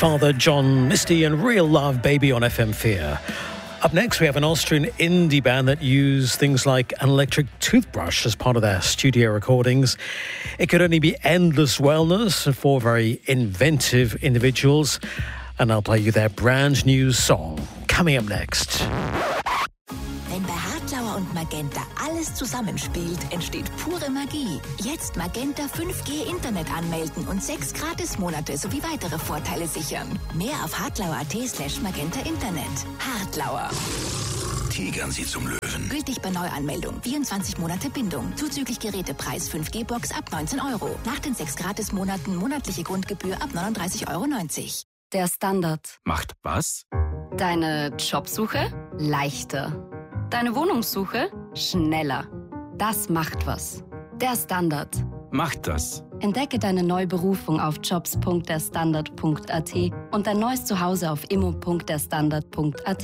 Father John Misty and Real Love Baby on FM4. Up next, we have an Austrian indie band that use things like an electric toothbrush as part of their studio recordings. It could only be endless wellness for very inventive individuals. And I'll play you their brand new song. Coming up next. Wenn bei Hartlauer und Magenta alles zusammenspielt, entsteht pure Magie. Jetzt Magenta 5G Internet anmelden und 6 Gratismonate sowie weitere Vorteile sichern. Mehr auf hartlauer.at/Magenta Internet. Hartlauer. Tigern Sie zum Löwen. Gültig bei Neuanmeldung. 24 Monate Bindung. Zuzüglich Gerätepreis 5G-Box ab 19 €. Nach den 6 Gratismonaten monatliche Grundgebühr ab 39,90 €. Der Standard. Macht was? Deine Jobsuche? Leichter. Deine Wohnungssuche? Schneller. Das macht was. Der Standard. Macht das. Entdecke deine neue Berufung auf jobs.derstandard.at und dein neues Zuhause auf immo.derstandard.at.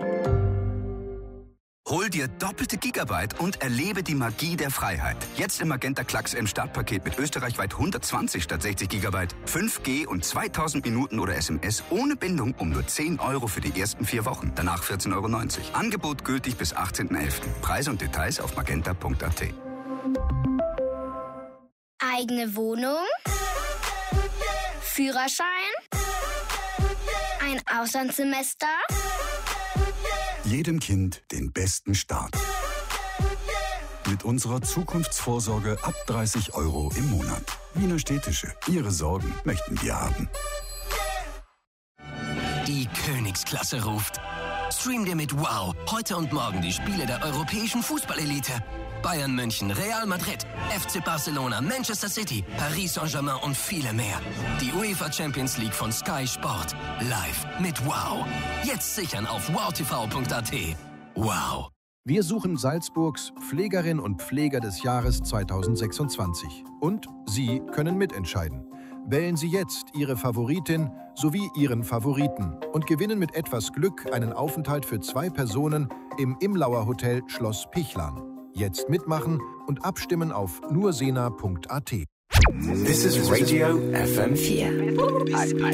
Hol dir doppelte Gigabyte und erlebe die Magie der Freiheit. Jetzt im Magenta Klacks im Startpaket mit österreichweit 120 statt 60 Gigabyte, 5G und 2000 Minuten oder SMS ohne Bindung um nur 10 € für die ersten 4 Wochen. Danach 14,90 €. Angebot gültig bis 18.11. Preise und Details auf magenta.at. Eigene Wohnung, Führerschein, ein Auslandssemester. Jedem Kind den besten Start. Mit unserer Zukunftsvorsorge ab 30 € im Monat. Wiener Städtische. Ihre Sorgen möchten wir haben. Die Königsklasse ruft. Stream dir mit Wow heute und morgen die Spiele der europäischen Fußballelite. Bayern München, Real Madrid, FC Barcelona, Manchester City, Paris Saint-Germain und viele mehr. Die UEFA Champions League von Sky Sport. Live mit Wow. Jetzt sichern auf wowtv.at. Wow. Wir suchen Salzburgs Pflegerin und Pfleger des Jahres 2026. Und Sie können mitentscheiden. Wählen Sie jetzt Ihre Favoritin sowie Ihren Favoriten und gewinnen mit etwas Glück einen Aufenthalt für 2 Personen im Imlauer Hotel Schloss Pichlan. Jetzt mitmachen und abstimmen auf nursena.at. This is Radio FM4.